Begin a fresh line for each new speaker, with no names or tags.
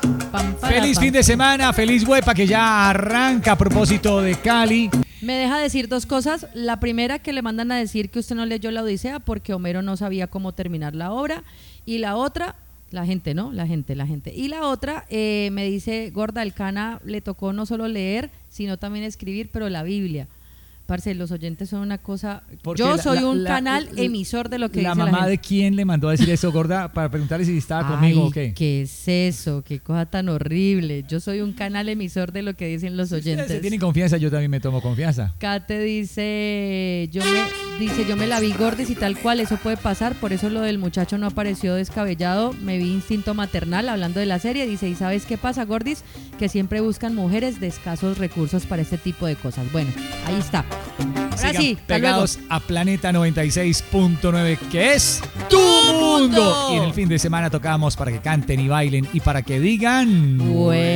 Feliz fin de semana, feliz huepa que ya arranca a propósito de Cali.
Me deja decir dos cosas. La primera, que le mandan a decir que usted no leyó la Odisea porque Homero no sabía cómo terminar la obra. Y la otra, la gente, ¿no? La gente. Y la otra, me dice, Gorda, el Cana le tocó no solo leer, sino también escribir, pero la Biblia. Parce, los oyentes son una cosa...
Porque
yo soy un canal emisor de lo que dice la gente.
¿La mamá de quién le mandó a decir eso, Gorda? Para preguntarle si estaba conmigo o qué.
¿Qué es eso? Qué cosa tan horrible. Yo soy un canal emisor de lo que dicen los oyentes.
Si tienen confianza, yo también me tomo confianza.
Kate dice, yo me la vi, Gordis, y tal cual, eso puede pasar. Por eso lo del muchacho no apareció descabellado. Me vi instinto maternal hablando de la serie. Dice, ¿y sabes qué pasa, Gordis? Que siempre buscan mujeres de escasos recursos para este tipo de cosas. Bueno, ahí está. Ahora sí,
pegados a Planeta 96.9, que es tu mundo. Y en el fin de semana tocamos para que canten y bailen y para que digan...